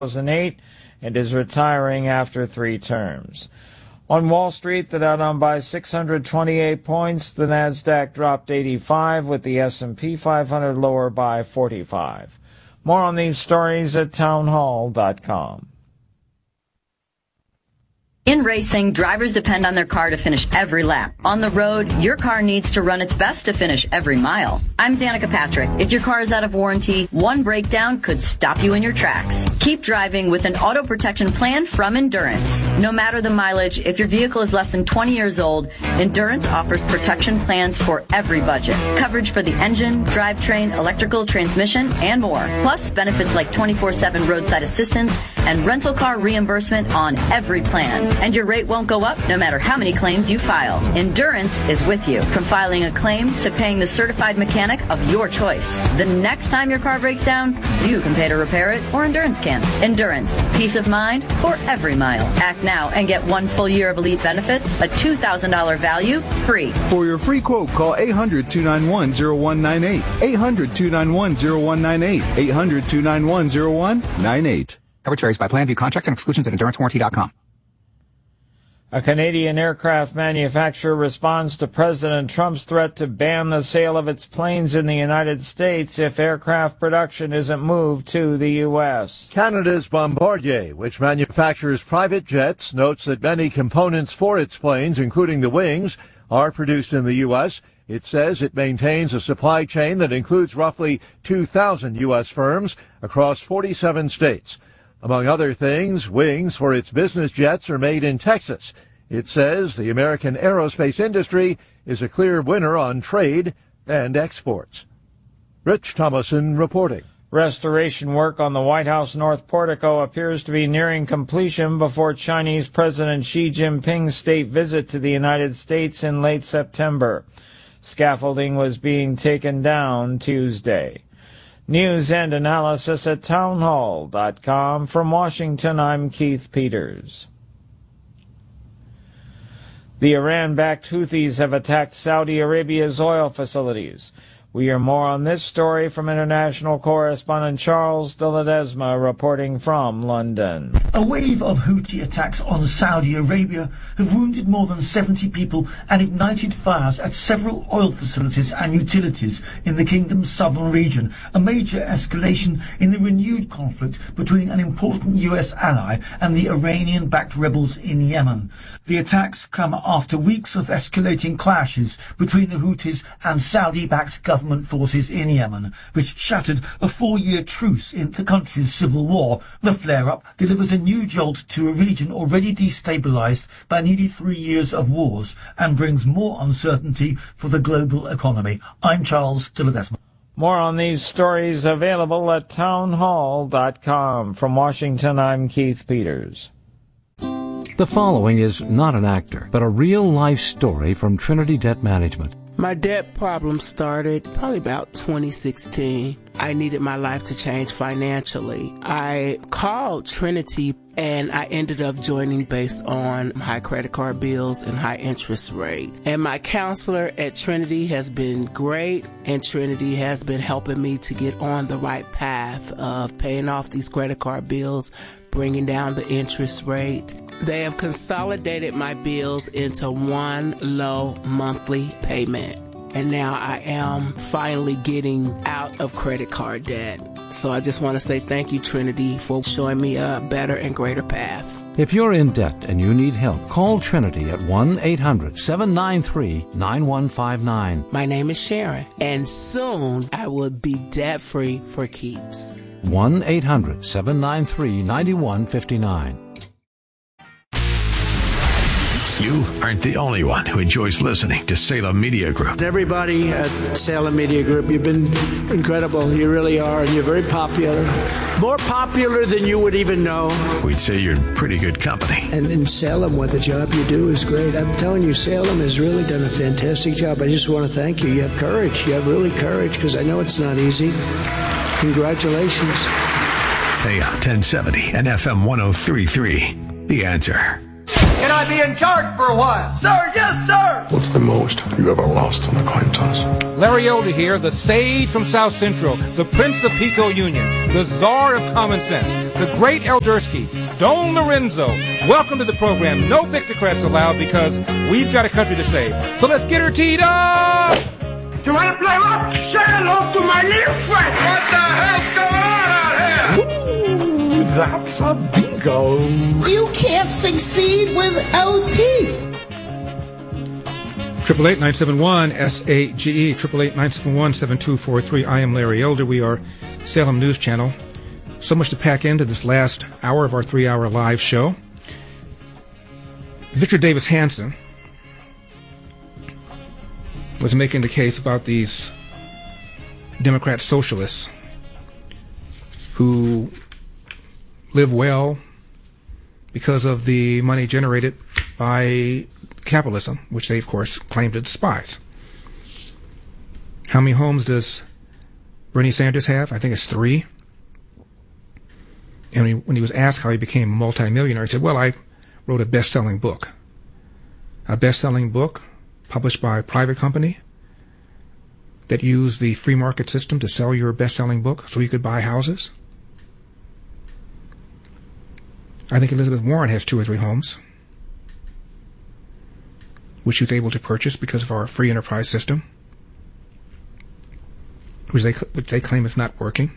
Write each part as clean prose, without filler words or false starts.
2008 and is retiring after 3 terms. On Wall Street, the Dow down by 628 points. The Nasdaq dropped 85, with the S&P 500 lower by 45. More on these stories at townhall.com. In racing, drivers depend on their car to finish every lap. On the road, your car needs to run its best to finish every mile. I'm Danica Patrick. If your car is out of warranty, one breakdown could stop you in your tracks. Keep driving with an auto protection plan from Endurance. No matter the mileage, if your vehicle is less than 20 years old, Endurance offers protection plans for every budget. Coverage for the engine, drivetrain, electrical, transmission, and more. Plus, benefits like 24/7 roadside assistance and rental car reimbursement on every plan. And your rate won't go up no matter how many claims you file. Endurance is with you, from filing a claim to paying the certified mechanic of your choice. The next time your car breaks down, you can pay to repair it, or Endurance can. Endurance, peace of mind for every mile. Act now and get 1 full year of elite benefits, a $2,000 value, free. For your free quote, call 800-291-0198. 800-291-0198. 800-291-0198. Coverage varies by plan. View contracts and exclusions at EnduranceWarranty.com. A Canadian aircraft manufacturer responds to President Trump's threat to ban the sale of its planes in the United States if aircraft production isn't moved to the U.S. Canada's Bombardier, which manufactures private jets, notes that many components for its planes, including the wings, are produced in the U.S. It says it maintains a supply chain that includes roughly 2,000 U.S. firms across 47 states. Among other things, wings for its business jets are made in Texas. It says the American aerospace industry is a clear winner on trade and exports. Rich Thomason reporting. Restoration work on the White House North Portico appears to be nearing completion before Chinese President Xi Jinping's state visit to the United States in late September. Scaffolding was being taken down Tuesday. News and analysis at townhall.com. From Washington, I'm Keith Peters. The Iran-backed Houthis have attacked Saudi Arabia's oil facilities. We hear more on this story from international correspondent Charles de Ledesma reporting from London. A wave of Houthi attacks on Saudi Arabia have wounded more than 70 people and ignited fires at several oil facilities and utilities in the kingdom's southern region, a major escalation in the renewed conflict between an important US ally and the Iranian-backed rebels in Yemen. The attacks come after weeks of escalating clashes between the Houthis and Saudi-backed government forces in Yemen, which shattered a 4-year truce in the country's civil war. The flare-up delivers a new jolt to a region already destabilized by nearly 3 years of wars and brings more uncertainty for the global economy. I'm Charles de Ledesma. More on these stories available at townhall.com. From Washington, I'm Keith Peters. The following is not an actor, but a real-life story from Trinity Debt Management. My debt problem started probably about 2016. I needed my life to change financially. I called Trinity and I ended up joining based on high credit card bills and high interest rate. And my counselor at Trinity has been great, and Trinity has been helping me to get on the right path of paying off these credit card bills, bringing down the interest rate. They have consolidated my bills into one low monthly payment. And now I am finally getting out of credit card debt. So I just want to say thank you, Trinity, for showing me a better and greater path. If you're in debt and you need help, call Trinity at 1-800-793-9159. My name is Sharon, and soon I will be debt-free for keeps. 1-800-793-9159. You aren't the only one who enjoys listening to Salem Media Group. Everybody at Salem Media Group, you've been incredible. You really are, and you're very popular. More popular than you would even know. We'd say you're in pretty good company. And in Salem, what the job you do is great. I'm telling you, Salem has really done a fantastic job. I just want to thank you. You have courage. You have really courage, because I know it's not easy. Congratulations. AM 1070 and FM 103.3. The Answer. Can I be in charge for a while? Sir, yes, sir! What's the most you ever lost on a coin toss? Larry Elder here, the sage from South Central, the Prince of Pico Union, the czar of common sense, the great Eldersky, Don Lorenzo. Welcome to the program. No Victocrats allowed because we've got a country to save. So let's get her teed up! You want to play what? Say hello to my little friend. What the hell's going on out here? Ooh, that's a bingo. You can't succeed without teeth. 888-971-SAGE, 888-971-7243. I am Larry Elder. We are Salem News Channel. So much to pack into this last hour of our 3-hour live show. Victor Davis Hanson was making the case about these Democrat socialists who live well because of the money generated by capitalism, which they, of course, claim to despise. How many homes does Bernie Sanders have? I think it's 3. And when he was asked how he became a multimillionaire, he said, well, I wrote a best-selling book. A best-selling book published by a private company that used the free market system to sell your best-selling book so you could buy houses. I think Elizabeth Warren has 2 or 3 homes, which she was able to purchase because of our free enterprise system, which they claim is not working.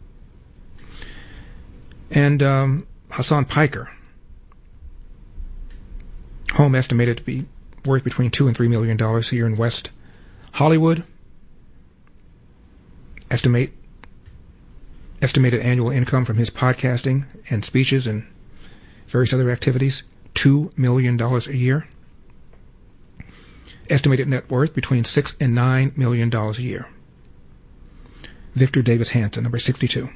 And Hassan Piker, home estimated to be worth between $2 and $3 million here in West Hollywood. Estimated annual income from his podcasting and speeches and various other activities, $2 million a year. Estimated net worth between $6 and $9 million a year. Victor Davis Hanson, number 62.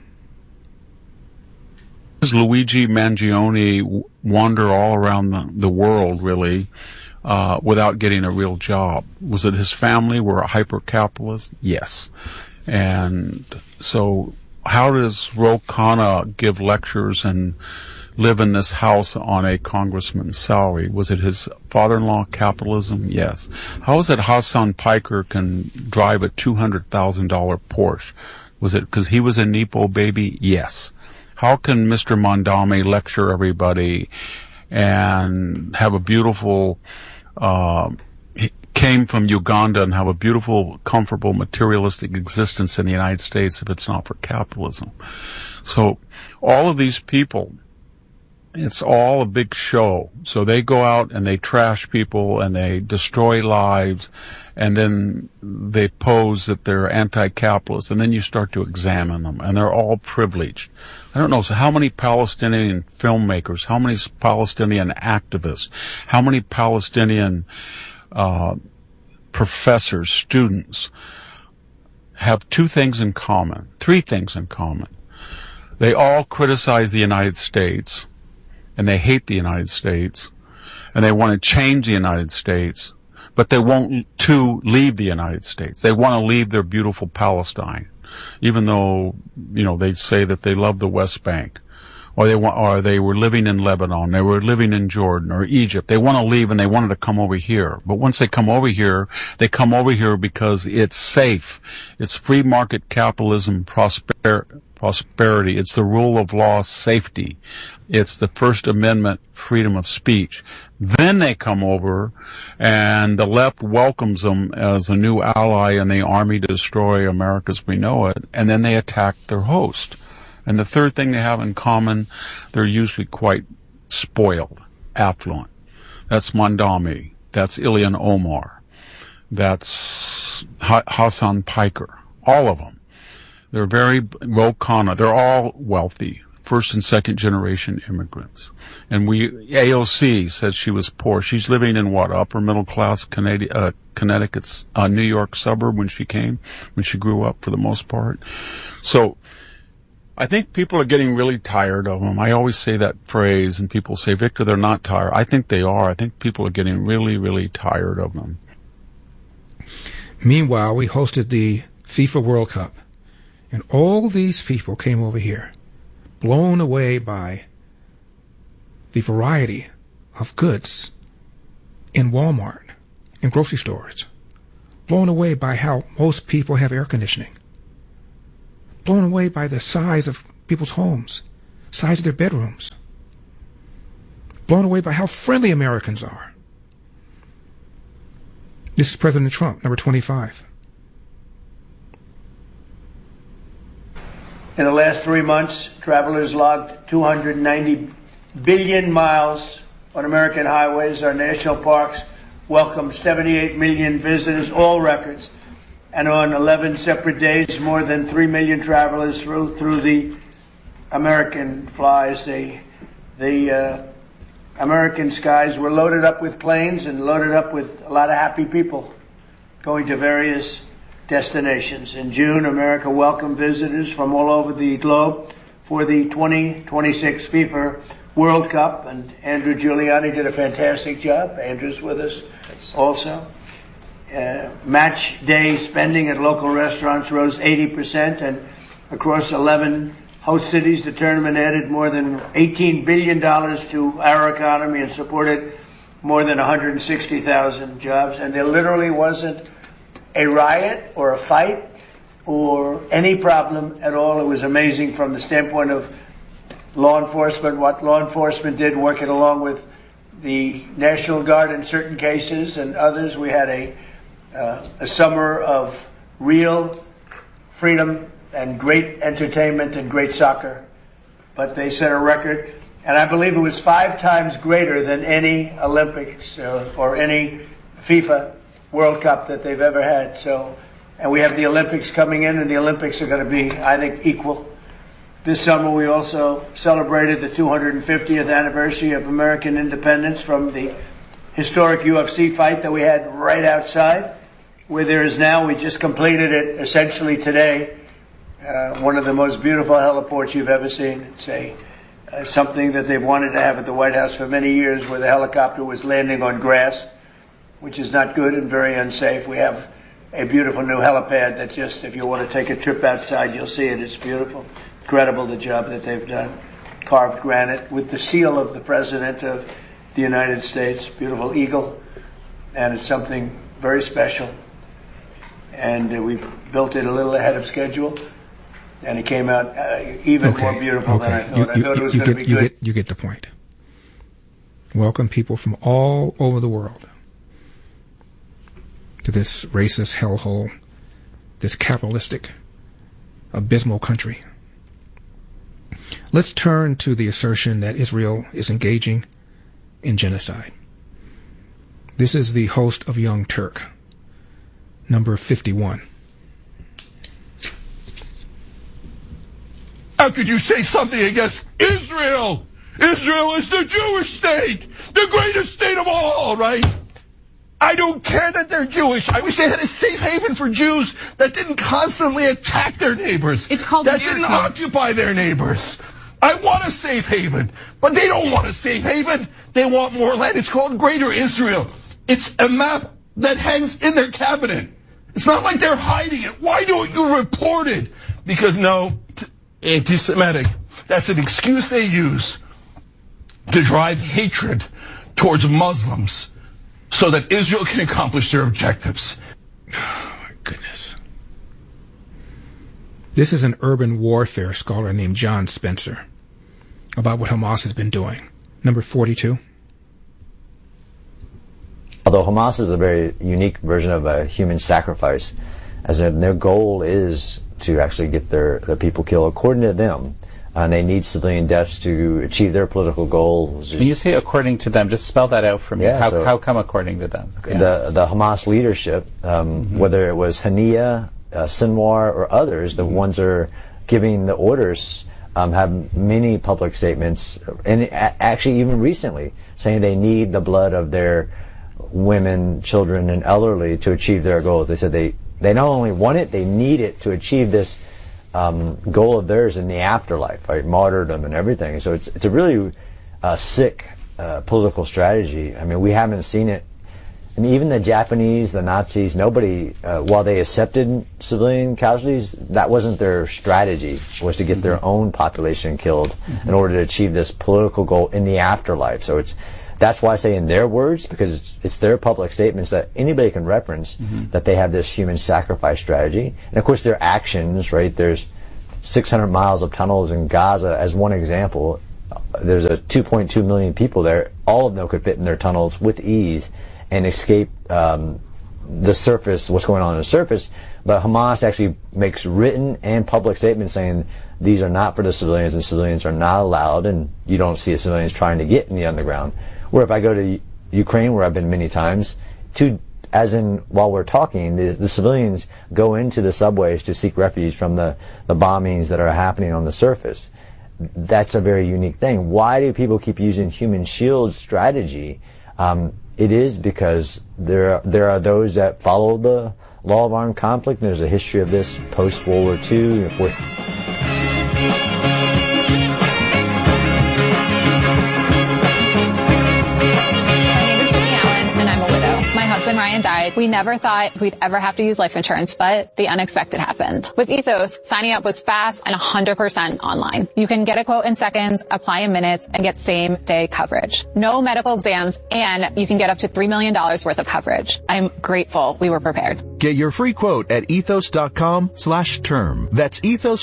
Does Luigi Mangione wander all around the world, really, without getting a real job? Was it his family were a hyper-capitalist? Yes. And so how does Ro Khanna give lectures and live in this house on a congressman's salary? Was it his father-in-law capitalism? Yes. How is it Hassan Piker can drive a $200,000 Porsche? Was it because he was a Nepo baby? Yes. How can Mr. Mondame lecture everybody and have a beautiful, he came from Uganda and have a beautiful, comfortable, materialistic existence in the United States if it's not for capitalism? So all of these people, it's all a big show. So they go out and they trash people and they destroy lives, and then they pose that they're anti-capitalist, and then you start to examine them, and they're all privileged. I don't know, so how many Palestinian filmmakers, how many Palestinian activists, how many Palestinian professors, students have 2 things in common, 3 things in common. They all criticize the United States, and they hate the United States, and they want to change the United States, but they won't leave the United States. They want to leave their beautiful Palestine, even though, they say that they love the West Bank, or they were living in Lebanon, they were living in Jordan or Egypt. They want to leave and they wanted to come over here. But once they come over here because it's safe. It's free market capitalism, prosperity. It's the rule of law, safety. It's the First Amendment, freedom of speech. Then they come over, and the left welcomes them as a new ally in the army to destroy America as we know it, and then they attack their host. And the third thing they have in common, they're usually quite spoiled, affluent. That's Mondame. That's Ilhan Omar. That's Hassan Piker. All of them. They're very Ro Khanna. They're all wealthy, first and second generation immigrants. And AOC says she was poor. She's living in upper middle class Connecticut's New York suburb when she grew up for the most part. So I think people are getting really tired of them. I always say that phrase, and people say, Victor, they're not tired. I think they are. I think people are getting really, really tired of them. Meanwhile, we hosted the FIFA World Cup, and all these people came over here, blown away by the variety of goods in Walmart, in grocery stores, blown away by how most people have air conditioning, blown away by the size of people's homes, size of their bedrooms. Blown away by how friendly Americans are. This is President Trump, number 25. In the last 3 months, travelers logged 290 billion miles on American highways. Our national parks welcomed 78 million visitors, all records. And on 11 separate days, more than 3 million travelers through the American flies. The American skies were loaded up with planes and loaded up with a lot of happy people going to various destinations. In June, America welcomed visitors from all over the globe for the 2026 FIFA World Cup, and Andrew Giuliani did a fantastic job. Andrew's with us also. Match day spending at local restaurants rose 80%, and across 11 host cities, the tournament added more than $18 billion to our economy and supported more than 160,000 jobs. And there literally wasn't a riot or a fight or any problem at all. It was amazing from the standpoint of law enforcement, what law enforcement did, working along with the National Guard in certain cases and others. We had a summer of real freedom and great entertainment and great soccer. But they set a record, and I believe it was 5 times greater than any Olympics or any FIFA World Cup that they've ever had. So, and we have the Olympics coming in, and the Olympics are going to be, I think, equal. This summer we also celebrated the 250th anniversary of American independence from the historic UFC fight that we had right outside, where there is now, we just completed it essentially today, one of the most beautiful heliports you've ever seen. It's something that they've wanted to have at the White House for many years, where the helicopter was landing on grass, which is not good and very unsafe. We have a beautiful new helipad that just, if you want to take a trip outside, you'll see it. It's beautiful. Incredible, the job that they've done. Carved granite with the seal of the President of the United States. Beautiful eagle. And it's something very special. And we built it a little ahead of schedule. And it came out even more beautiful than I thought. I thought it was going to be good. You get the point. Welcome people from all over the world to this racist hellhole, this capitalistic, abysmal country. Let's turn to the assertion that Israel is engaging in genocide. This is the host of Young Turk, number 51. How could you say something against Israel? Israel is the Jewish state, the greatest state of all, right? I don't care that they're Jewish. I wish they had a safe haven for Jews that didn't constantly attack their neighbors. It's called that didn't occupy their neighbors. I want a safe haven, but they don't want a safe haven. They want more land. It's called Greater Israel. It's a map that hangs in their cabinet. It's not like they're hiding it. Why don't you report it? Because no, anti-Semitic. That's an excuse they use to drive hatred towards Muslims so that Israel can accomplish their objectives. Oh, my goodness. This is an urban warfare scholar named John Spencer about what Hamas has been doing. Number 42. Although Hamas is a very unique version of a human sacrifice, as in their goal is to actually get their people killed according to them. And they need civilian deaths to achieve their political goals. When you say according to them, just spell that out for me. Yeah, how come according to them? Yeah. The Hamas leadership, whether it was Haniya, Sinwar, or others, the ones that are giving the orders, have many public statements, and actually even recently, saying they need the blood of their women, children, and elderly to achieve their goals. They said they not only want it, they need it to achieve this goal of theirs in the afterlife, right? Martyrdom and everything. So it's a really sick political strategy. I mean, we haven't seen it. I mean, even the Japanese, the Nazis, nobody, while they accepted civilian casualties, that wasn't their strategy, was to get their own population killed in order to achieve this political goal in the afterlife. So that's why I say in their words, because it's their public statements that anybody can reference, that they have this human sacrifice strategy. And of course their actions, right, there's 600 miles of tunnels in Gaza as one example. There's a 2.2 million people there. All of them could fit in their tunnels with ease and escape the surface, what's going on the surface. But Hamas actually makes written and public statements saying these are not for the civilians, and civilians are not allowed, and you don't see the civilians trying to get in the underground. Where if I go to Ukraine, where I've been many times, while we're talking, the civilians go into the subways to seek refuge from the bombings that are happening on the surface. That's a very unique thing. Why do people keep using human shield strategy? It is because there are those that follow the law of armed conflict, and there's a history of this post-World War II. Ryan died. We never thought we'd ever have to use life insurance, but the unexpected happened. With Ethos, signing up was fast and 100% online. You can get a quote in seconds, apply in minutes, and get same-day coverage. No medical exams, and you can get up to $3 million worth of coverage. I'm grateful we were prepared. Get your free quote at ethos.com/term. That's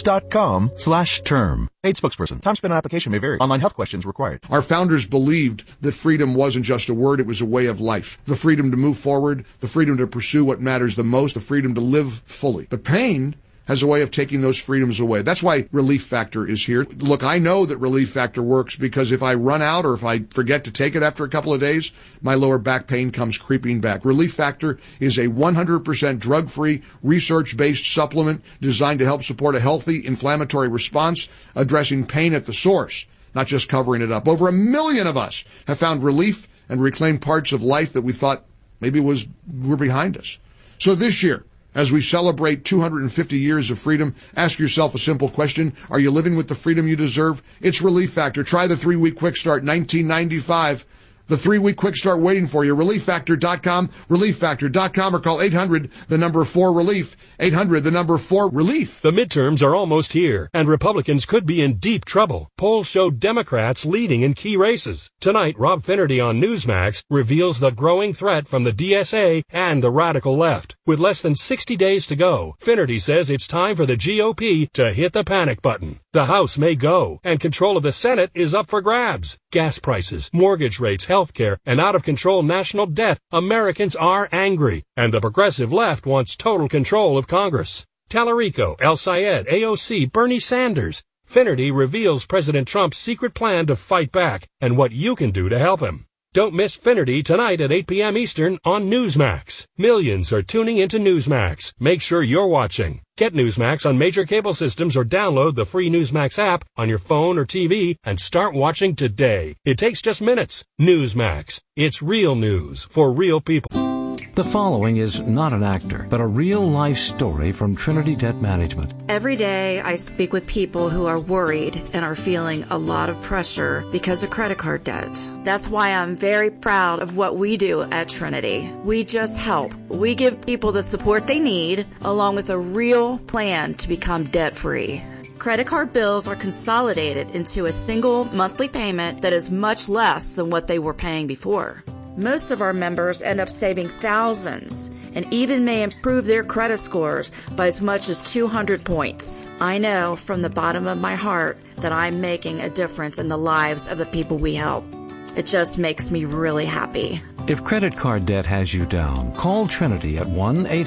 ethos.com/term. Paid spokesperson. Time spent on application may vary. Online health questions required. Our founders believed that freedom wasn't just a word, it was a way of life. The freedom to move forward, the freedom to pursue what matters the most, the freedom to live fully. But pain has a way of taking those freedoms away. That's why Relief Factor is here. Look, I know that Relief Factor works because if I run out or if I forget to take it after a couple of days, my lower back pain comes creeping back. Relief Factor is a 100% drug-free, research-based supplement designed to help support a healthy inflammatory response, addressing pain at the source, not just covering it up. Over 1 million of us have found relief and reclaimed parts of life that we thought maybe were behind us. So this year, as we celebrate 250 years of freedom, ask yourself a simple question. Are you living with the freedom you deserve? It's Relief Factor. Try the 3-week quick start, $19.95. The 3-week quick start waiting for you. ReliefFactor.com, ReliefFactor.com, or call 800-4-RELIEF, 800-4-RELIEF. The midterms are almost here, and Republicans could be in deep trouble. Polls show Democrats leading in key races. Tonight, Rob Finnerty on Newsmax reveals the growing threat from the DSA and the radical left. With less than 60 days to go, Finnerty says it's time for the GOP to hit the panic button. The House may go, and control of the Senate is up for grabs. Gas prices, mortgage rates, healthcare, and out-of-control national debt. Americans are angry, and the progressive left wants total control of Congress. Tallarico, El Sayed, AOC, Bernie Sanders. Finnerty reveals President Trump's secret plan to fight back and what you can do to help him. Don't miss Finnerty tonight at 8 p.m. Eastern on Newsmax. Millions are tuning into Newsmax. Make sure you're watching. Get Newsmax on major cable systems or download the free Newsmax app on your phone or TV and start watching today. It takes just minutes. Newsmax. It's real news for real people. The following is not an actor, but a real-life story from Trinity Debt Management. Every day I speak with people who are worried and are feeling a lot of pressure because of credit card debt. That's why I'm very proud of what we do at Trinity. We just help. We give people the support they need, along with a real plan to become debt-free. Credit card bills are consolidated into a single monthly payment that is much less than what they were paying before. Most of our members end up saving thousands and even may improve their credit scores by as much as 200 points. I know from the bottom of my heart that I'm making a difference in the lives of the people we help. It just makes me really happy. If credit card debt has you down, call Trinity at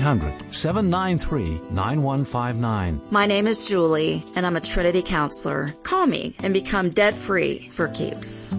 1-800-793-9159. My name is Julie, and I'm a Trinity counselor. Call me and become debt-free for keeps.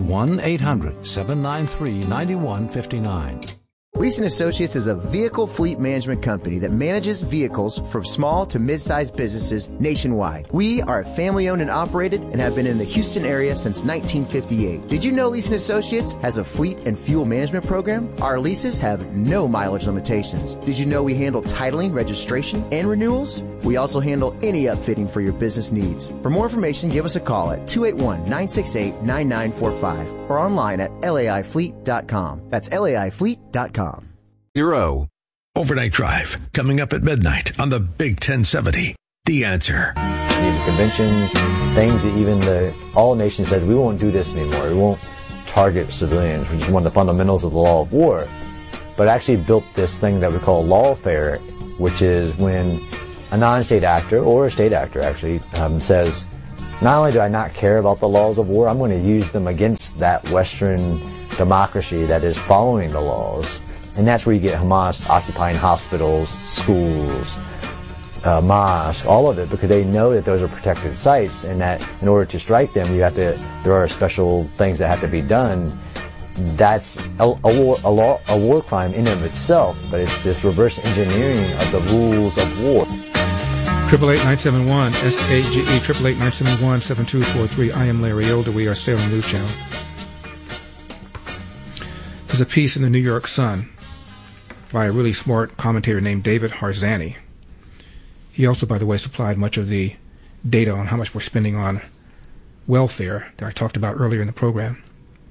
1-800-793-9159. Leeson Associates is a vehicle fleet management company that manages vehicles for small to mid-sized businesses nationwide. We are family-owned and operated and have been in the Houston area since 1958. Did you know Leeson Associates has a fleet and fuel management program? Our leases have no mileage limitations. Did you know we handle titling, registration, and renewals? We also handle any upfitting for your business needs. For more information, give us a call at 281-968-9945 or online at laifleet.com. That's laifleet.com. Zero. Overnight Drive, coming up at midnight on the Big 1070. The Answer. The conventions, things that even all nations said, we won't do this anymore. We won't target civilians. We just want the fundamentals of the law of war. But actually built this thing that we call lawfare, which is when a non-state actor, or a state actor actually, says, not only do I not care about the laws of war, I'm going to use them against that Western democracy that is following the laws. And that's where you get Hamas occupying hospitals, schools, mosques, all of it, because they know that those are protected sites, and that in order to strike them, there are special things that have to be done. That's a war crime in and of itself, but it's this reverse engineering of the rules of war. 888-971 SAGE 888-971-7243. I am Larry Elder. We are Salem News Channel. There's a piece in the New York Sun by a really smart commentator named David Harzani. He also, by the way, supplied much of the data on how much we're spending on welfare that I talked about earlier in the program.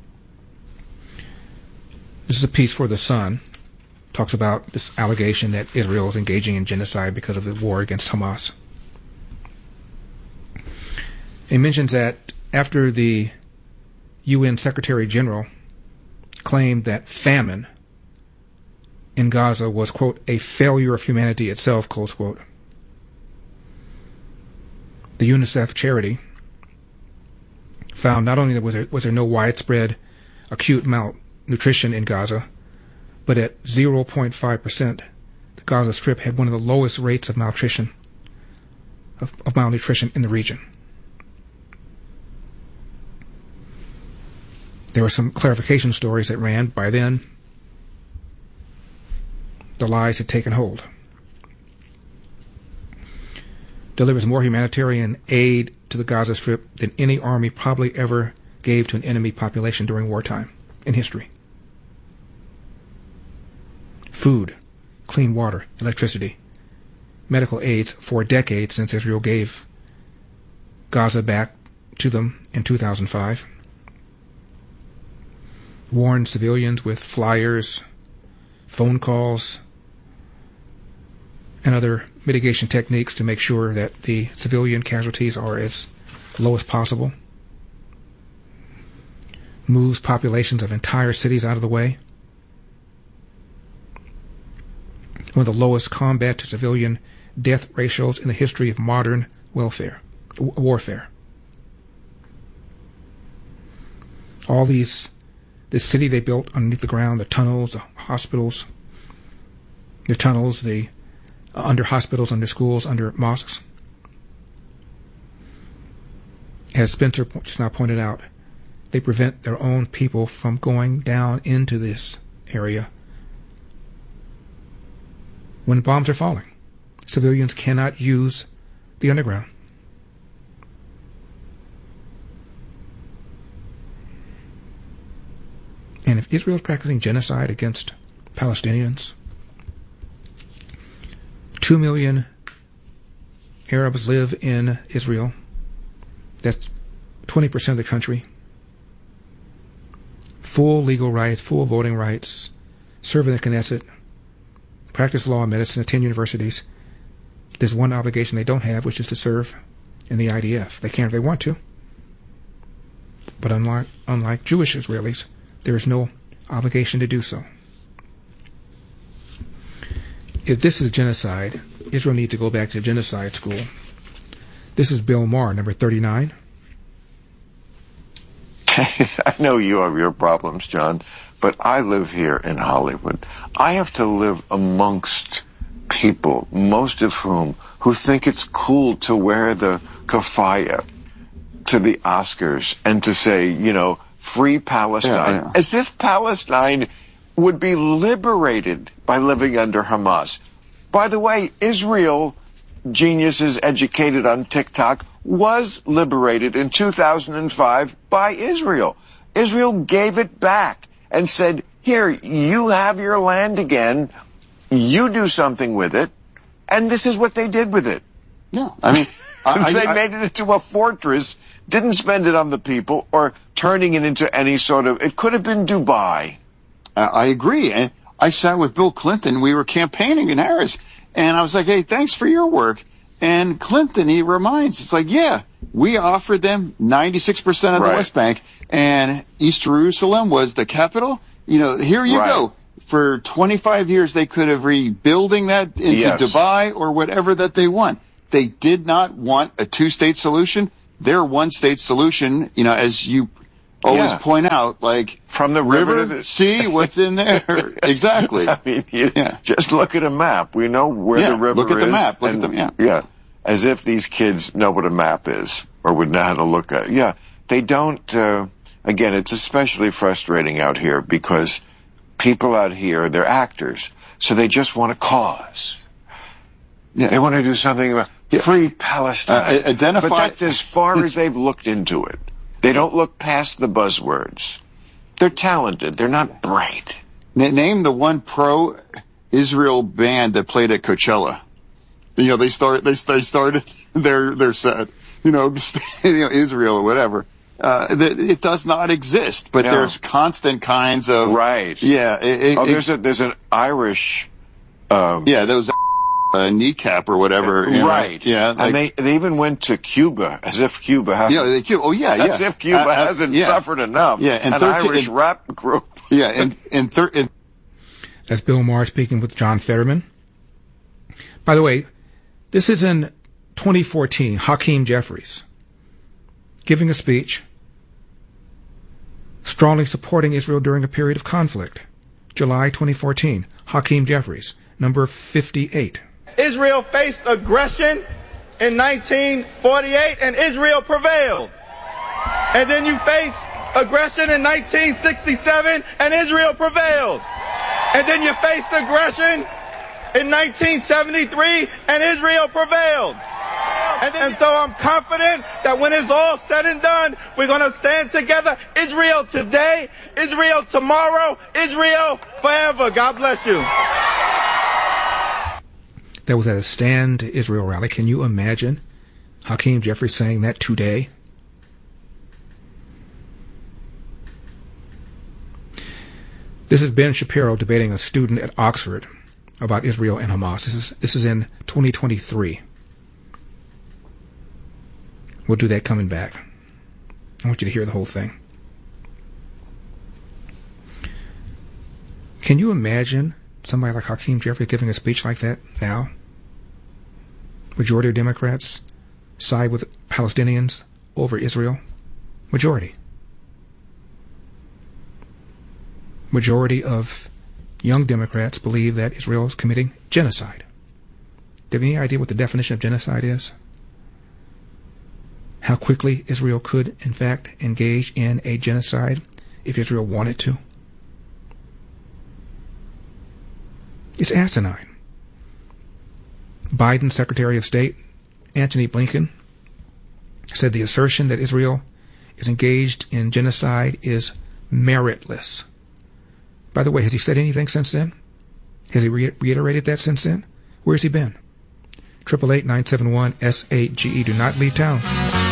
This is a piece for the Sun. Talks about this allegation that Israel is engaging in genocide because of the war against Hamas. It mentions that after the UN Secretary General claimed that famine in Gaza was, quote, a failure of humanity itself, close quote, the UNICEF charity found not only that was there no widespread acute malnutrition in Gaza, but at 0.5%, the Gaza Strip had one of the lowest rates of malnutrition in the region. There were some clarification stories that ran. By then, the lies had taken hold. Delivers more humanitarian aid to the Gaza Strip than any army probably ever gave to an enemy population during wartime in history. Food, clean water, electricity, medical aids for decades since Israel gave Gaza back to them in 2005. Warned civilians with flyers, phone calls, and other mitigation techniques to make sure that the civilian casualties are as low as possible. Moves populations of entire cities out of the way. One of the lowest combat to civilian death ratios in the history of modern warfare. All this city they built underneath the ground, the tunnels, the hospitals, the tunnels, under hospitals, under schools, under mosques. As Spencer just now pointed out, they prevent their own people from going down into this area when bombs are falling. Civilians cannot use the underground. And if Israel is practicing genocide against Palestinians, 2 million Arabs live in Israel. That's 20% of the country. Full legal rights, full voting rights, serve in the Knesset, practice law and medicine, attend universities. There's one obligation they don't have, which is to serve in the IDF. They can if they want to. But unlike Jewish Israelis, there is no obligation to do so. If this is genocide, Israel needs to go back to genocide school. This is Bill Maher, number 39. I know you have your problems, John, but I live here in Hollywood. I have to live amongst people, most of whom who think it's cool to wear the kafaya to the Oscars and to say, free Palestine, as if Palestine would be liberated by living under Hamas. By the way, Israel, geniuses educated on TikTok, was liberated in 2005 by Israel. Israel gave it back and said, here, you have your land again, you do something with it, and this is what they did with it. Yeah, I mean... they made it into a fortress, didn't spend it on the people, or turning it into any sort of... It could have been Dubai. I agree. And I sat with Bill Clinton. We were campaigning in Harris. And I was like, hey, thanks for your work. And Clinton, he reminds, it's like, yeah, we offered them 96% of the West Bank. And East Jerusalem was the capital. Here you go. for 25 years, they could have rebuilding that into Dubai or whatever that they want. They did not want a two-state solution. Their one-state solution, as you always point out, like from the river to the sea, what's in there? Exactly. I mean, just look at a map. We know where the river is. Look at the map. Look at the map. Yeah, as if these kids know what a map is or would know how to look at it. Yeah, they don't. Again, it's especially frustrating out here because people out here, they're actors, so they just want a cause. Yeah. They want to do something about free Palestine. But that's as far as they've looked into it. They don't look past the buzzwords. They're talented. They're not bright. Name the one pro-Israel band that played at Coachella. They started their set. Israel or whatever. It does not exist, but there's constant kinds of there's an Irish. There was a kneecap or whatever. Right. Yeah. And they even went to Cuba as if Cuba hasn't. As if Cuba hasn't suffered enough. Yeah. And an Irish rap group. Yeah. That's Bill Maher speaking with John Fetterman. By the way, this is in 2014. Hakeem Jeffries giving a speech strongly supporting Israel during a period of conflict. July 2014. Hakeem Jeffries, number 58. Israel faced aggression in 1948 and Israel prevailed. And then you face aggression in 1967 and Israel prevailed. And then you faced aggression in 1973 and Israel prevailed. And so I'm confident that when it's all said and done, we're going to stand together. Israel today, Israel tomorrow, Israel forever. God bless you. That was at a Stand Israel rally. Can you imagine Hakeem Jeffries saying that today? This is Ben Shapiro debating a student at Oxford about Israel and Hamas. This is in 2023. We'll do that coming back. I want you to hear the whole thing. Can you imagine somebody like Hakeem Jeffries giving a speech like that now? Majority of Democrats side with Palestinians over Israel. Majority. Majority of young Democrats believe that Israel is committing genocide. Do you have any idea what the definition of genocide is? How quickly Israel could, in fact, engage in a genocide if Israel wanted to? It's asinine. Biden's Secretary of State, Antony Blinken, said the assertion that Israel is engaged in genocide is meritless. By the way, has he said anything since then? Has he reiterated that since then? Where's he been? 888-971-SAGE. Do not leave town.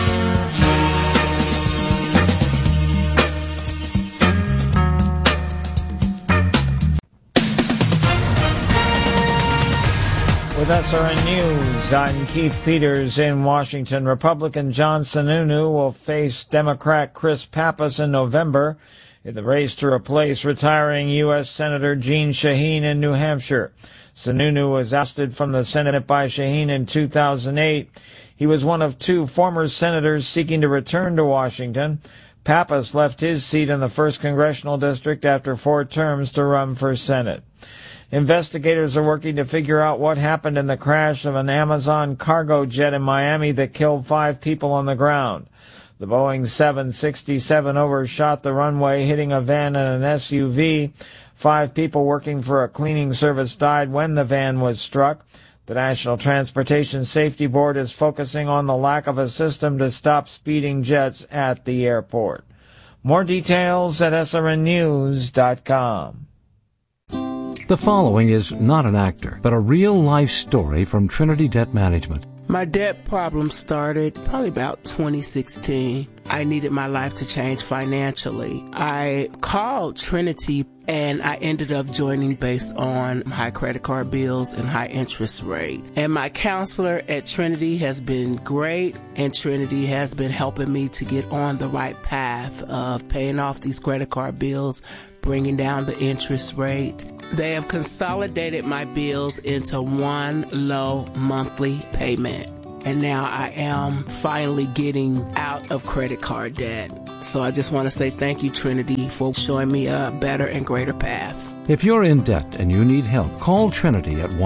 With SRN News, I'm Keith Peters in Washington. Republican John Sununu will face Democrat Chris Pappas in November in the race to replace retiring U.S. Senator Jeanne Shaheen in New Hampshire. Sununu was ousted from the Senate by Shaheen in 2008. He was one of two former senators seeking to return to Washington. Pappas left his seat in the 1st Congressional District after 4 terms to run for Senate. Investigators are working to figure out what happened in the crash of an Amazon cargo jet in Miami that killed 5 people on the ground. The Boeing 767 overshot the runway, hitting a van and an SUV. 5 people working for a cleaning service died when the van was struck. The National Transportation Safety Board is focusing on the lack of a system to stop speeding jets at the airport. More details at srnnews.com. The following is not an actor, but a real-life story from Trinity Debt Management. My debt problem started probably about 2016. I needed my life to change financially. I called Trinity and I ended up joining based on high credit card bills and high interest rate. And my counselor at Trinity has been great, and Trinity has been helping me to get on the right path of paying off these credit card bills, bringing down the interest rate. They have consolidated my bills into one low monthly payment. And now I am finally getting out of credit card debt. So I just want to say thank you, Trinity, for showing me a better and greater path. If you're in debt and you need help, call Trinity at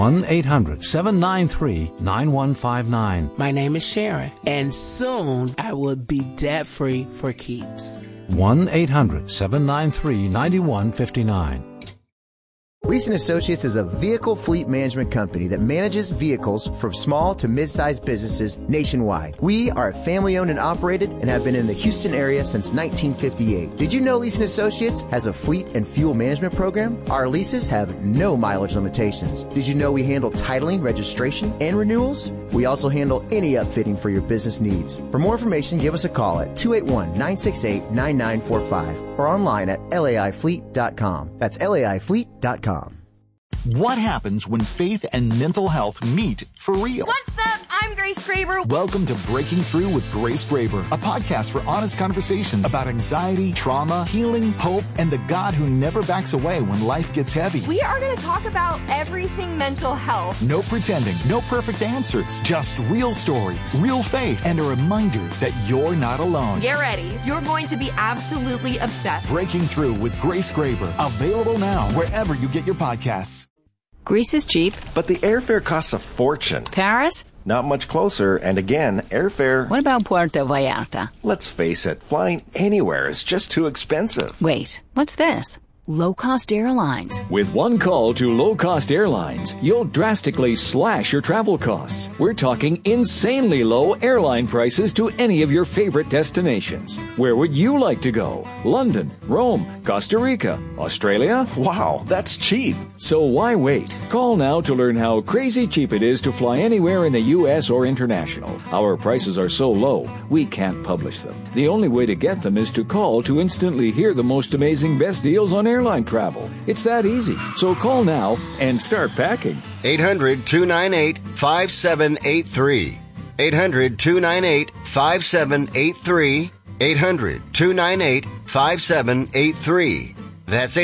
1-800-793-9159. My name is Sharon, and soon I will be debt-free for keeps. 1-800-793-9159. Lease & Associates is a vehicle fleet management company that manages vehicles for small to mid-sized businesses nationwide. We are family-owned and operated and have been in the Houston area since 1958. Did you know Lease & Associates has a fleet and fuel management program? Our leases have no mileage limitations. Did you know we handle titling, registration, and renewals? We also handle any upfitting for your business needs. For more information, give us a call at 281-968-9945 or online at laifleet.com. That's laifleet.com. What happens when faith and mental health meet for real? What's up? I'm Grace Graber. Welcome to Breaking Through with Grace Graber, a podcast for honest conversations about anxiety, trauma, healing, hope, and the God who never backs away when life gets heavy. We are going to talk about everything mental health. No pretending, no perfect answers, just real stories, real faith, and a reminder that you're not alone. Get ready. You're going to be absolutely obsessed. Breaking Through with Grace Graber, available now wherever you get your podcasts. Greece is cheap. But the airfare costs a fortune. Paris? Not much closer, and again, airfare... What about Puerto Vallarta? Let's face it, flying anywhere is just too expensive. Wait, what's this? Low-cost airlines. With one call to low-cost airlines, you'll drastically slash your travel costs. We're talking insanely low airline prices to any of your favorite destinations. Where would you like to go? London, Rome, Costa Rica, Australia? Wow, that's cheap. So why wait? Call now to learn how crazy cheap it is to fly anywhere in the U.S. or international. Our prices are so low, we can't publish them. The only way to get them is to call to instantly hear the most amazing best deals on airline travel. It's that easy. So call now and start packing. 800-298-5783. 800-298-5783. 800-298-5783. That's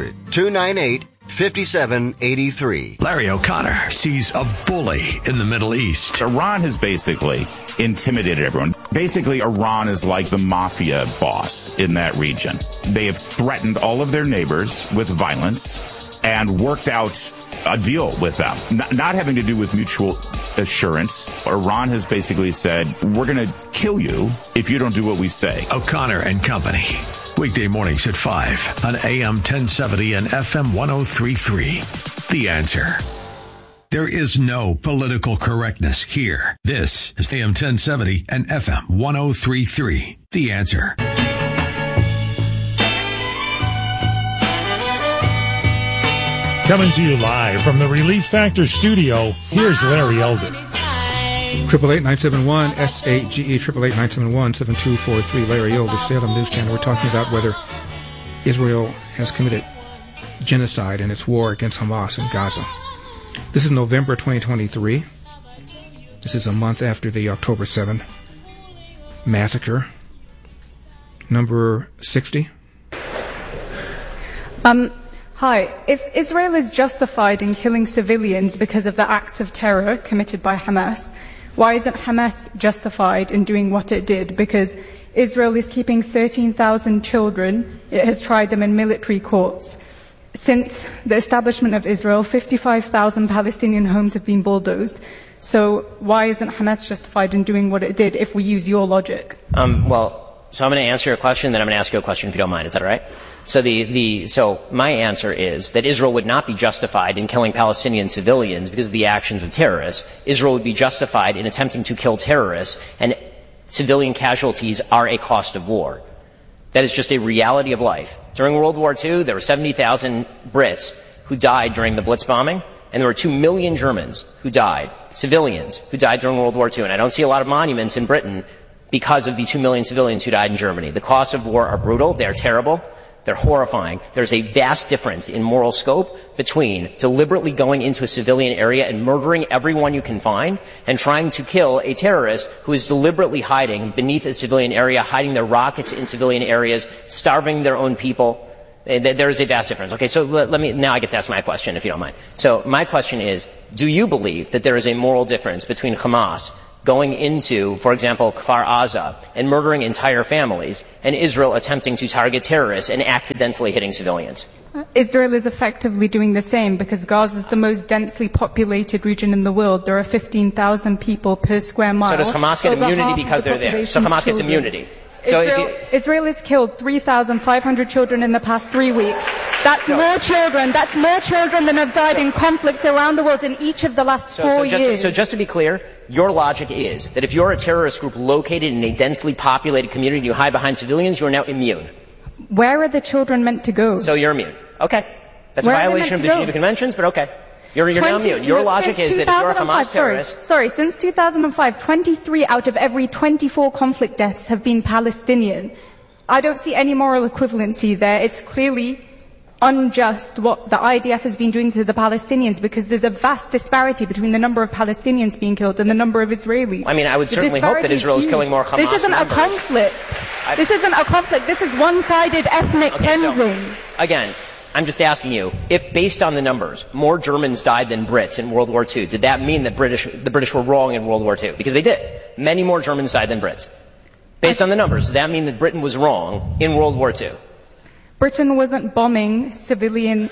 800-298-5783. Larry O'Connor sees a bully in the Middle East. Iran has basically intimidated everyone. Basically, Iran is like the mafia boss in that region. They have threatened all of their neighbors with violence and worked out a deal with them, not having to do with mutual assurance. Iran has basically said, we're going to kill you if you don't do what we say. O'Connor and Company. Weekday mornings at 5 on AM 1070 and FM 1033. The Answer. There is no political correctness here. This is AM 1070 and FM 1033. The Answer. Coming to you live from the Relief Factor studio, here's Larry Elder. 888-971-SAGE, 888-971-7243. Larry Elder, Salem News Channel. We're talking about whether Israel has committed genocide in its war against Hamas in Gaza. This is November 2023. This is a month after the October 7 massacre. Number 60. Hi. If Israel is justified in killing civilians because of the acts of terror committed by Hamas, why isn't Hamas justified in doing what it did? Because Israel is keeping 13,000 children. It has tried them in military courts. Since the establishment of Israel, 55,000 Palestinian homes have been bulldozed. So why isn't Hamas justified in doing what it did if we use your logic? So I'm going to answer your question, then I'm going to ask you a question if you don't mind. Is that all right? So so my answer is that Israel would not be justified in killing Palestinian civilians because of the actions of terrorists. Israel would be justified in attempting to kill terrorists, and civilian casualties are a cost of war. That is just a reality of life. During World War II, there were 70,000 Brits who died during the Blitz bombing, and there were 2 million Germans who died, civilians who died during World War II. And I don't see a lot of monuments in Britain because of the 2 million civilians who died in Germany. The costs of war are brutal. They're terrible. They're horrifying. There's a vast difference in moral scope between deliberately going into a civilian area and murdering everyone you can find and trying to kill a terrorist who is deliberately hiding beneath a civilian area, hiding their rockets in civilian areas, starving their own people. There is a vast difference. Okay, so now I get to ask my question, if you don't mind. So my question is, do you believe that there is a moral difference between Hamas going into, for example, Kfar Aza and murdering entire families, and Israel attempting to target terrorists and accidentally hitting civilians? Israel is effectively doing the same because Gaza is the most densely populated region in the world. There are 15,000 people per square mile. So does Hamas get immunity because they're there? So Hamas gets immunity. So Israel has killed 3,500 children in the past 3 weeks. That's more children. That's more children than have died in conflicts around the world in each of the last 4 years. So just to be clear, your logic is that if you're a terrorist group located in a densely populated community and you hide behind civilians, you're now immune. Where are the children meant to go? So you're immune. Okay. That's a violation of the Geneva Conventions, but okay. You're now immune. Your logic is that if you're a Hamas terrorist... Sorry, since 2005, 23 out of every 24 conflict deaths have been Palestinian. I don't see any moral equivalency there. It's clearly unjust what the IDF has been doing to the Palestinians because there's a vast disparity between the number of Palestinians being killed and the number of Israelis. I mean, I would certainly hope that Israel is killing more Hamas members. This isn't a conflict. This isn't a conflict. This is one-sided ethnic cleansing. So, again, I'm just asking you, if based on the numbers, more Germans died than Brits in World War II, did that mean that the British were wrong in World War II? Because they did. Many more Germans died than Brits. Based on the numbers, does that mean that Britain was wrong in World War II? Britain wasn't bombing civilians.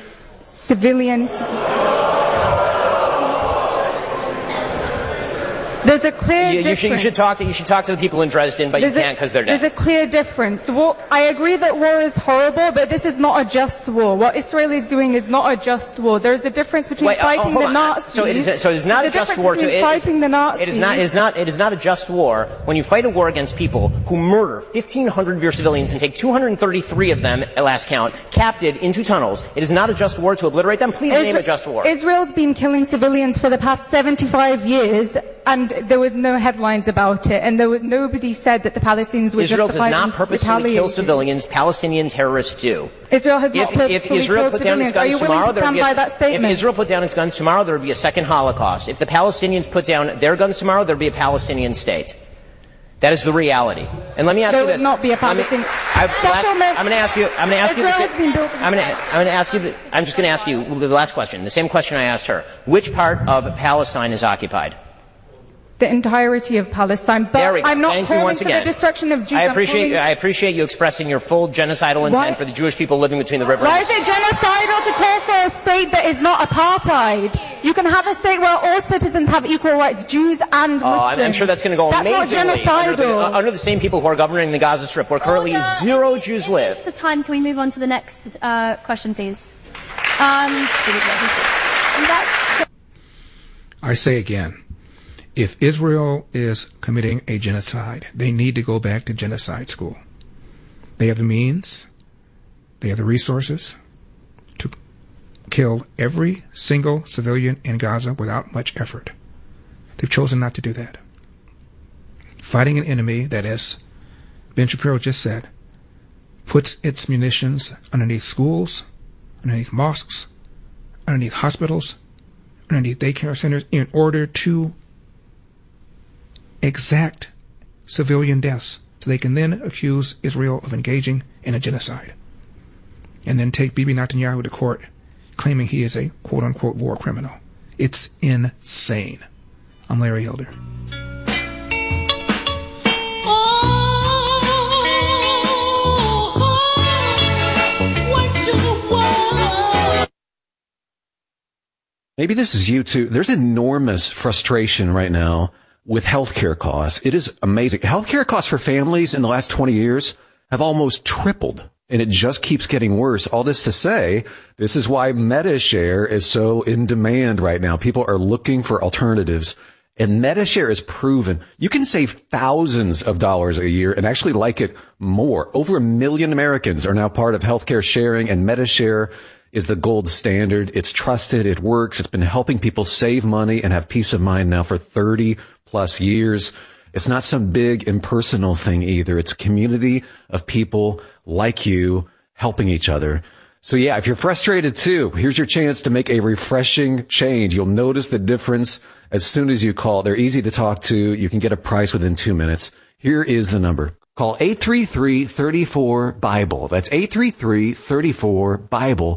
There's a clear difference. You should talk to the people in Dresden, but you can't because they're dead. There's a clear difference. Well, I agree that war is horrible, but this is not a just war. What Israel is doing is not a just war. There's a difference between fighting the Nazis. So it is not a just war. Fighting the Nazis. It is not a just war when you fight a war against people who murder 1,500 of your civilians and take 233 of them, at last count, captive into tunnels. It is not a just war to obliterate them. Please name a just war. Israel's been killing civilians for the past 75 years, and there was no headlines about it, and nobody said that the Palestinians were Israel justified. Israel does not purposefully kill civilians. Palestinian terrorists do. Israel has not purposefully if Israel killed put down its civilians. guns tomorrow, If Israel put down its guns tomorrow, there would be a second Holocaust. If the Palestinians put down their guns tomorrow, there would be a Palestinian state. That is the reality. And let me ask you this. There would not be a Palestinian. I'm going to ask you. I'm going to ask you the last question. The same question I asked her. Which part of Palestine is occupied? The entirety of Palestine, but I'm not calling for the destruction of Jews. I appreciate you expressing your full genocidal intent for the Jewish people living between the rivers. Why is it genocidal to call for a state that is not apartheid? You can have a state where all citizens have equal rights, Jews and Muslims. I'm sure that's going to go amazingly under the same people who are governing the Gaza Strip, where currently 0 Jews live. The time. Can we move on to the next question, please? I say again. If Israel is committing a genocide, they need to go back to genocide school. They have the means, they have the resources to kill every single civilian in Gaza without much effort. They've chosen not to do that. Fighting an enemy that, as Ben Shapiro just said, puts its munitions underneath schools, underneath mosques, underneath hospitals, underneath daycare centers in order to exact civilian deaths so they can then accuse Israel of engaging in a genocide and then take Bibi Netanyahu to court claiming he is a quote-unquote war criminal. It's insane. I'm Larry Elder. Maybe this is you too. There's enormous frustration right now with healthcare costs. It is amazing. Healthcare costs for families in the last 20 years have almost tripled, and it just keeps getting worse. All this to say, this is why MediShare is so in demand right now. People are looking for alternatives, and MediShare is proven. You can save thousands of dollars a year and actually like it more. Over 1 million Americans are now part of healthcare sharing, and MediShare is the gold standard. It's trusted. It works. It's been helping people save money and have peace of mind now for 30 plus years. It's not some big impersonal thing either. It's a community of people like you helping each other. So yeah, if you're frustrated too, here's your chance to make a refreshing change. You'll notice the difference as soon as you call. They're easy to talk to. You can get a price within 2 minutes. Here is the number. Call 833-34-BIBLE. That's 833-34-BIBLE.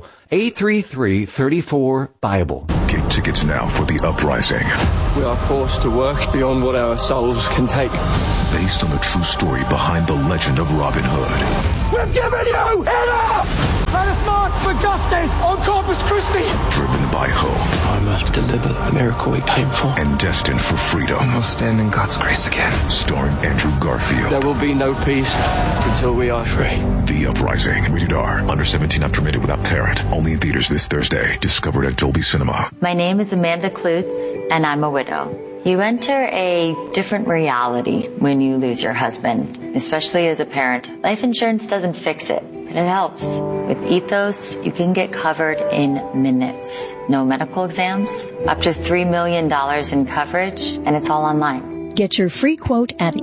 833-34-BIBLE. Get tickets now for The Uprising. We are forced to work beyond what our souls can take. Based on the true story behind the legend of Robin Hood. We've given you enough! Let us march for justice on Corpus Christi! Driven by hope. I must deliver the miracle we came for. And destined for freedom. And we'll stand in God's grace again. Starring Andrew Garfield. There will be no peace until we are free. The Uprising. Rated R. Under 17, not permitted without parent. Only in theaters this Thursday. Discovered at Dolby Cinema. My name is Amanda Klutz, and I'm a widow. You enter a different reality when you lose your husband, especially as a parent. Life insurance doesn't fix it, but it helps. With Ethos, you can get covered in minutes. No medical exams, up to $3 million in coverage, and it's all online. Get your free quote at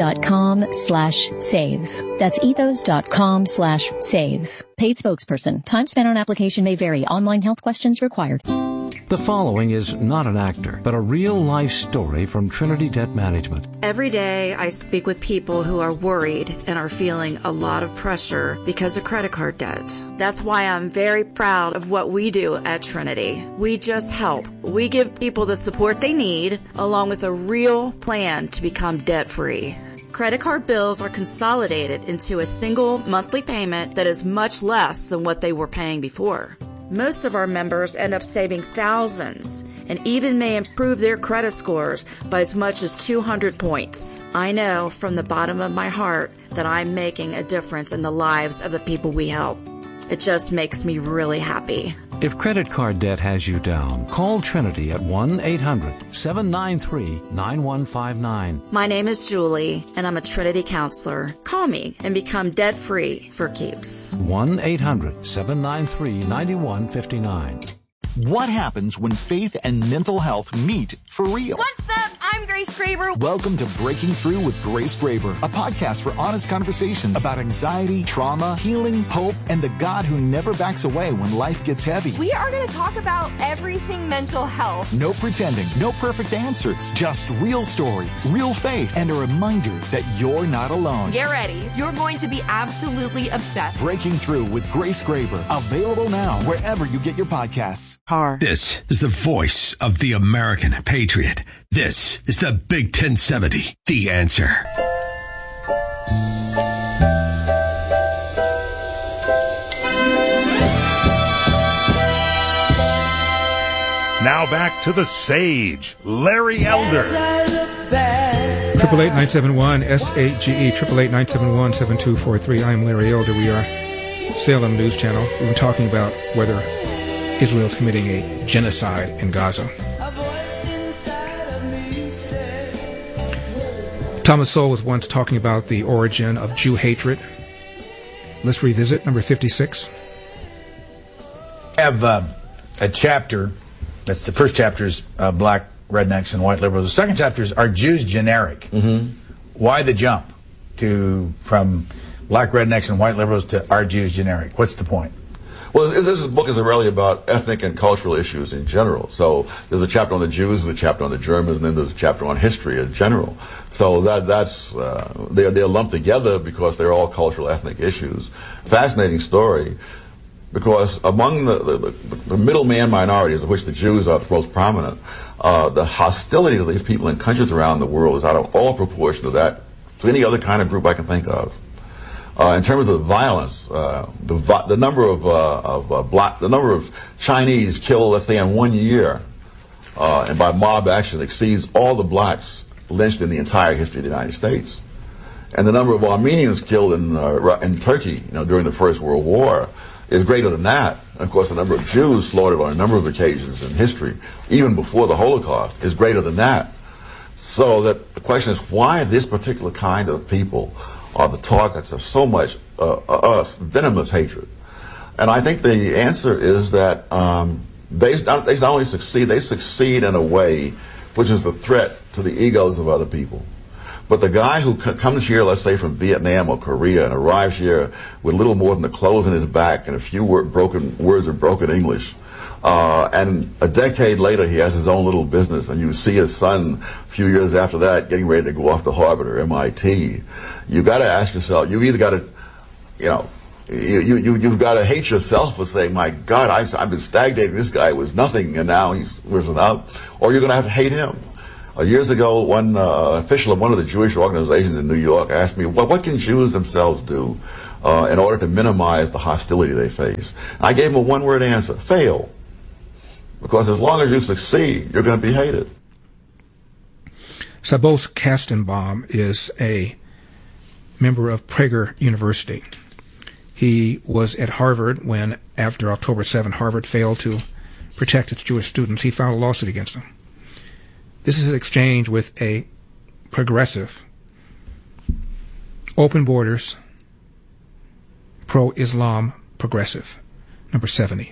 ethos.com/save. That's ethos.com/save. Paid spokesperson. Time spent on application may vary. Online health questions required. The following is not an actor, but a real-life story from Trinity Debt Management. Every day I speak with people who are worried and are feeling a lot of pressure because of credit card debt. That's why I'm very proud of what we do at Trinity. We just help. We give people the support they need, along with a real plan to become debt-free. Credit card bills are consolidated into a single monthly payment that is much less than what they were paying before. Most of our members end up saving thousands and even may improve their credit scores by as much as 200 points. I know from the bottom of my heart that I'm making a difference in the lives of the people we help. It just makes me really happy. If credit card debt has you down, call Trinity at 1-800-793-9159. My name is Julie, and I'm a Trinity counselor. Call me and become debt-free for keeps. 1-800-793-9159. What happens when faith and mental health meet for real? What's up? I'm Grace Graber. Welcome to Breaking Through with Grace Graber, a podcast for honest conversations about anxiety, trauma, healing, hope, and the God who never backs away when life gets heavy. We are going to talk about everything mental health. No pretending, no perfect answers, just real stories, real faith, and a reminder that you're not alone. Get ready. You're going to be absolutely obsessed. Breaking Through with Grace Graber, available now wherever you get your podcasts. This is the voice of the American patriot. This is the Big 1070, The Answer. Now back to the sage, Larry Elder. 888-971-SAGE, 888-971-7243. I am Larry Elder. We are Salem News Channel. We've been talking about whether Israel's committing a genocide in Gaza. Thomas Sowell was once talking about the origin of Jew hatred. Let's revisit number 56. I have a chapter. That's the first chapter is black rednecks and white liberals. The second chapter is, are Jews generic? Mm-hmm. Why the jump from black rednecks and white liberals to are Jews generic? What's the point? Well, this book is really about ethnic and cultural issues in general. So there's a chapter on the Jews, there's a chapter on the Germans, and then there's a chapter on history in general. So they're lumped together because they're all cultural ethnic issues. Fascinating story, because among the middleman minorities, of which the Jews are the most prominent, the hostility to these people in countries around the world is out of all proportion to that, to any other kind of group I can think of. In terms of violence, the number of Chinese killed, let's say, in 1 year, and by mob action, exceeds all the blacks lynched in the entire history of the United States. And the number of Armenians killed in Turkey, during the First World War, is greater than that. And of course, the number of Jews slaughtered on a number of occasions in history, even before the Holocaust, is greater than that. So that the question is, why this particular kind of people are the targets of so much venomous hatred? And I think the answer is that they not only succeed, they succeed in a way which is a threat to the egos of other people. But the guy who comes here, let's say from Vietnam or Korea, and arrives here with little more than the clothes in his back and a few words of broken English, and a decade later he has his own little business, and you see his son a few years after that getting ready to go off to Harvard or MIT, you got to ask yourself, you either got to, you've got to hate yourself for saying, my God, I've been stagnating. This guy was nothing, and now he's risen up. Or you're going to have to hate him. Years ago, one official of one of the Jewish organizations in New York asked me, what can Jews themselves do in order to minimize the hostility they face? And I gave him a one-word answer: fail. Because as long as you succeed, you're going to be hated. Sabos Kastenbaum is a member of Prager University. He was at Harvard when, after October 7, Harvard failed to protect its Jewish students. He filed a lawsuit against them. This is his exchange with a progressive, open borders, pro-Islam progressive, number 70.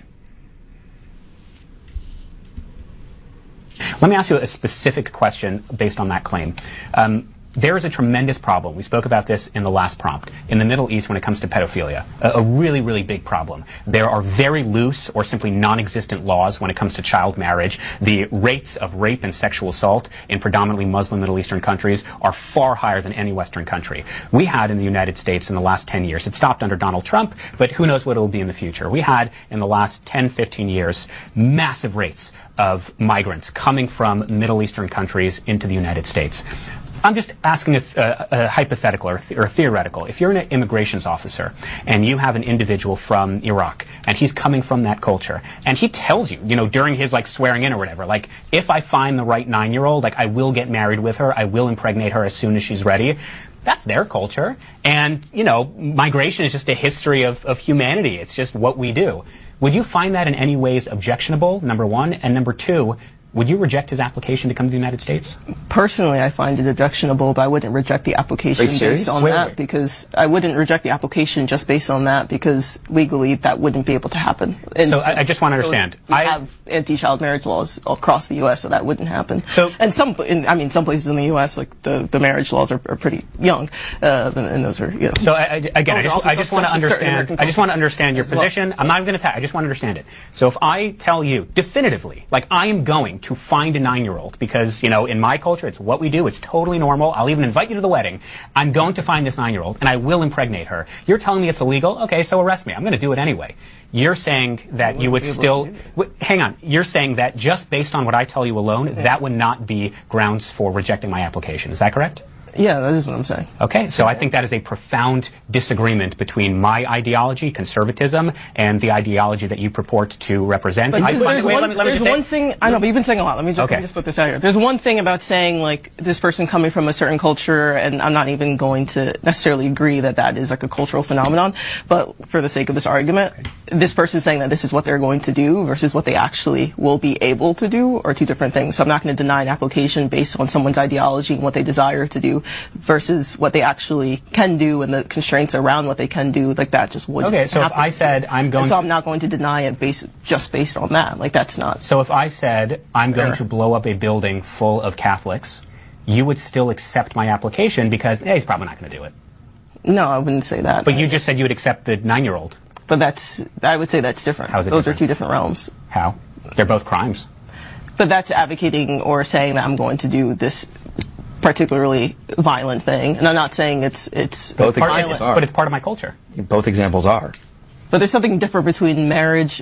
Let me ask you a specific question based on that claim. There is a tremendous problem. We spoke about this in the last prompt. In the Middle East when it comes to pedophilia, a really, really big problem. There are very loose or simply non-existent laws when it comes to child marriage. The rates of rape and sexual assault in predominantly Muslim Middle Eastern countries are far higher than any Western country. We had in the United States in the last 10 years, it stopped under Donald Trump, but who knows what it will be in the future. We had in the last 10, 15 years massive rates of migrants coming from Middle Eastern countries into the United States. I'm just asking a hypothetical or theoretical. If you're an immigrations officer and you have an individual from Iraq and he's coming from that culture and he tells you, during his swearing in or whatever, if I find the right 9-year-old, I will get married with her, I will impregnate her as soon as she's ready. That's their culture. And, migration is just a history of humanity. It's just what we do. Would you find that in any ways objectionable, number one? And number two, would you reject his application to come to the United States? Personally, I find it objectionable, but I wouldn't reject the application based on that because I wouldn't reject the application just based on that because legally that wouldn't be able to happen. And so I just want to understand. We have anti-child marriage laws across the U.S., so that wouldn't happen. So, and some places in the U.S., the marriage laws are pretty young, and those are, So I just want to understand. I just want to understand your position. I'm not even going to attack. I just want to understand it. So if I tell you definitively, I am going to find a 9-year-old because, in my culture, it's what we do. It's totally normal. I'll even invite you to the wedding. I'm going to find this 9-year-old and I will impregnate her. You're telling me it's illegal? Okay, so arrest me. I'm going to do it anyway. You're saying that you would still... Hang on. You're saying that just based on what I tell you alone, that would not be grounds for rejecting my application. Is that correct? Yeah, that is what I'm saying. Okay, so I think that is a profound disagreement between my ideology, conservatism, and the ideology that you purport to represent. But there's one thing, I know, but you've been saying a lot. Let me just put this out here. There's one thing about saying, this person coming from a certain culture, and I'm not even going to necessarily agree that that is a cultural phenomenon, but for the sake of this argument, this person saying that this is what they're going to do versus what they actually will be able to do are two different things. So I'm not going to deny an application based on someone's ideology and what they desire to do versus what they actually can do and the constraints around what they can do, that just wouldn't happen. Okay, so if I said I'm going so I'm not going to deny it just based on that. That's not... So if I said I'm going to blow up a building full of Catholics, you would still accept my application because, he's probably not going to do it. No, I wouldn't say that. But you just said you would accept the 9-year-old. But I would say that's different. How is it Those different? Are two different realms. How? They're both crimes. But that's advocating or saying that I'm going to do this particularly violent thing, and I'm not saying it's both violent, but it's part of my culture. Both examples are. But there's something different between marriage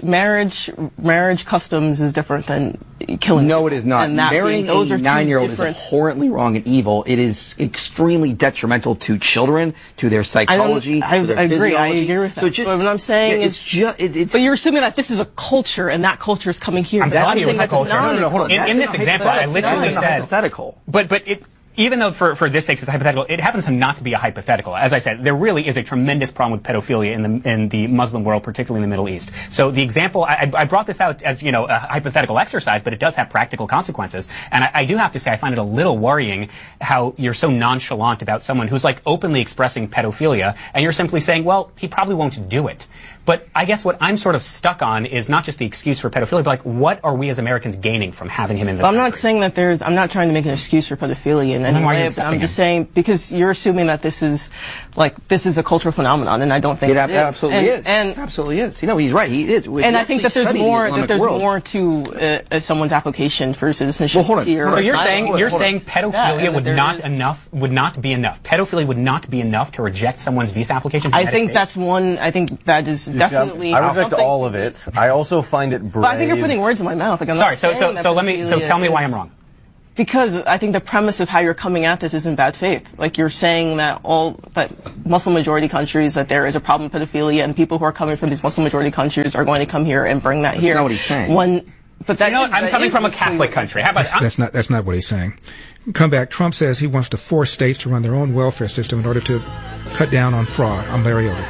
customs is different than killing. No, it is not. Marrying a 9-year-old is abhorrently wrong and evil. It is extremely detrimental to children, to their psychology, to their physiology. I agree with that. So just, what I'm saying is, but you're assuming that this is a culture, and that culture is coming here. I'm telling you it's a culture. No, hold on. In this example, I literally said hypothetical. But it. Even though for this sake it's hypothetical, it happens to not to be a hypothetical. As I said, there really is a tremendous problem with pedophilia in the Muslim world, particularly in the Middle East. So the example, I brought this out as, a hypothetical exercise, but it does have practical consequences. And I do have to say, I find it a little worrying how you're so nonchalant about someone who's openly expressing pedophilia, and you're simply saying, well, he probably won't do it. But I guess what I'm sort of stuck on is not just the excuse for pedophilia, but like, what are we as Americans gaining from having him in the country? I'm not saying that I'm not trying to make an excuse for pedophilia in any way, but I'm just saying, because you're assuming that this is a cultural phenomenon, and I don't think it absolutely is. And absolutely is. You know, he's right. He is. And I think that there's more to someone's application for citizenship. Well, hold on. Here. So you're saying pedophilia would not be enough. Pedophilia would not be enough to reject someone's visa application. I think that is definitely. I reject all of it. I also find it brave. But I think you're putting words in my mouth. Like, I'm sorry. So tell me why I'm wrong. Because I think the premise of how you're coming at this is in bad faith. Like, you're saying that Muslim majority countries, that there is a problem with pedophilia, and people who are coming from these Muslim majority countries are going to come here and bring that here. That's not what he's saying. But I'm coming from a Catholic country. How about that's not what he's saying. Come back. Trump says he wants to force states to run their own welfare system in order to cut down on fraud. I'm Larry Elder.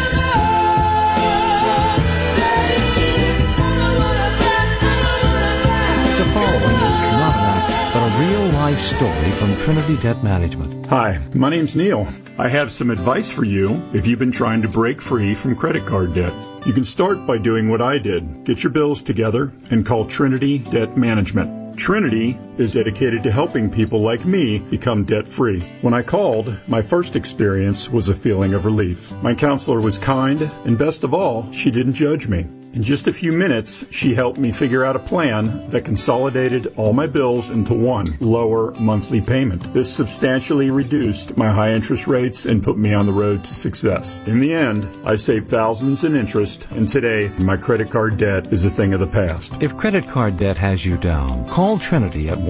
The following is not an act, but a real-life story from Trinity Debt Management. Hi, my name's Neil. I have some advice for you if you've been trying to break free from credit card debt. You can start by doing what I did. Get your bills together and call Trinity Debt Management. Trinity is dedicated to helping people like me become debt-free. When I called, my first experience was a feeling of relief. My counselor was kind, and best of all, she didn't judge me. In just a few minutes, she helped me figure out a plan that consolidated all my bills into one lower monthly payment. This substantially reduced my high interest rates and put me on the road to success. In the end, I saved thousands in interest, and today, my credit card debt is a thing of the past. If credit card debt has you down, call Trinity at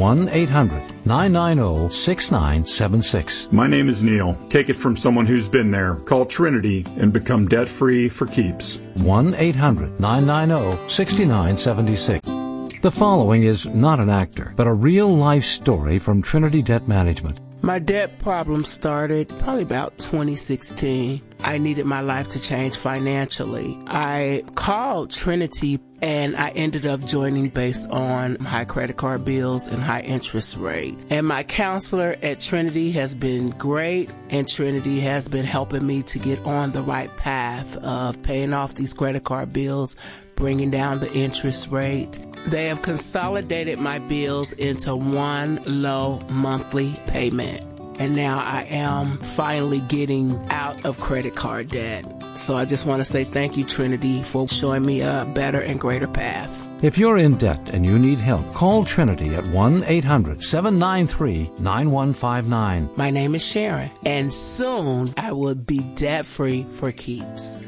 1-800-990-6976. My name is Neil. Take it from someone who's been there. Call Trinity and become debt-free for keeps. 1-800-990-6976. The following is not an actor, but a real-life story from Trinity Debt Management. My debt problem started probably about 2016. I needed my life to change financially. I called Trinity and I ended up joining based on high credit card bills and high interest rate. And my counselor at Trinity has been great, and Trinity has been helping me to get on the right path of paying off these credit card bills, bringing down the interest rate. They have consolidated my bills into one low monthly payment. And now I am finally getting out of credit card debt. So I just want to say thank you, Trinity, for showing me a better and greater path. If you're in debt and you need help, call Trinity at 1-800-793-9159. My name is Sharon, and soon I will be debt-free for keeps.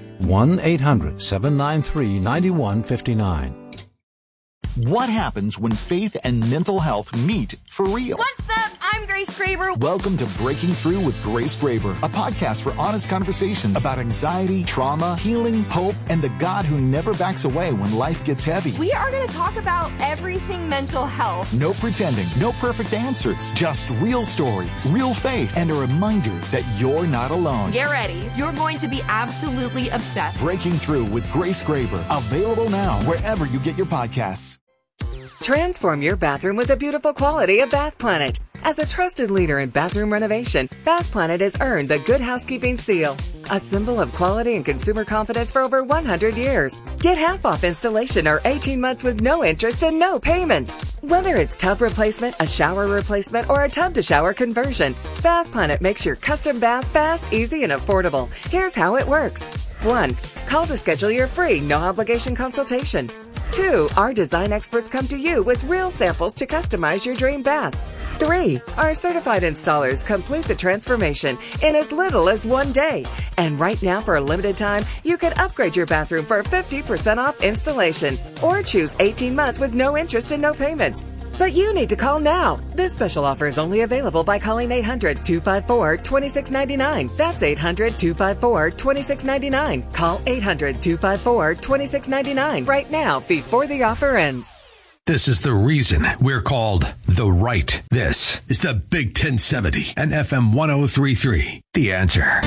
1-800-793-9159. What happens when faith and mental health meet for real? What's up? I'm Grace Graber. Welcome to Breaking Through with Grace Graber, a podcast for honest conversations about anxiety, trauma, healing, hope, and the God who never backs away when life gets heavy. We are going to talk about everything mental health. No pretending, no perfect answers, just real stories, real faith, and a reminder that you're not alone. Get ready. You're going to be absolutely obsessed. Breaking Through with Grace Graber, available now wherever you get your podcasts. Transform your bathroom with the beautiful quality of Bath Planet. As a trusted leader in bathroom renovation, Bath Planet has earned the Good Housekeeping seal, a symbol of quality and consumer confidence for over 100 years. Get half off installation or 18 months with no interest and no payments. Whether it's tub replacement, a shower replacement, or a tub-to-shower conversion, Bath Planet makes your custom bath fast, easy, and affordable. Here's how it works. 1. Call to schedule your free, no-obligation consultation. 2. Our design experts come to you with real samples to customize your dream bath. 3. Our certified installers complete the transformation in as little as 1 day. And right now, for a limited time, you can upgrade your bathroom for 50% off installation or choose 18 months with no interest and no payments. But you need to call now. This special offer is only available by calling 800-254-2699. That's 800-254-2699. Call 800-254-2699 right now before the offer ends. This is the reason we're called The Right. This is the Big 1070 and FM 1033. The Answer.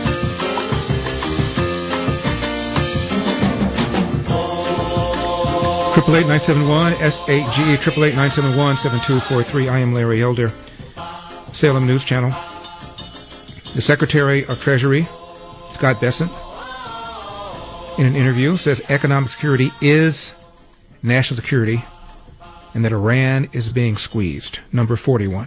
888-971-SAGE, 888-971-7243. I am Larry Elder, Salem News Channel. The Secretary of Treasury, Scott Bessent, in an interview, says economic security is national security and that Iran is being squeezed. Number 41.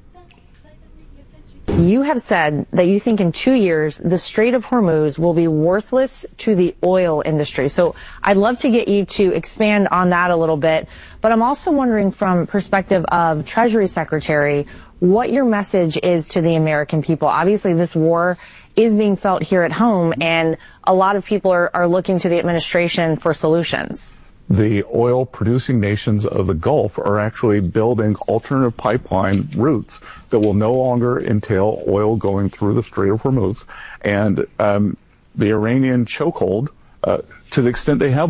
You have said that you think in 2 years the Strait of Hormuz will be worthless to the oil industry. So I'd love to get you to expand on that a little bit. But I'm also wondering from perspective of Treasury Secretary, what your message is to the American people. Obviously, this war is being felt here at home, and a lot of people are looking to the administration for solutions. The oil-producing nations of the Gulf are actually building alternative pipeline routes that will no longer entail oil going through the Strait of Hormuz. And the Iranian chokehold, to the extent they have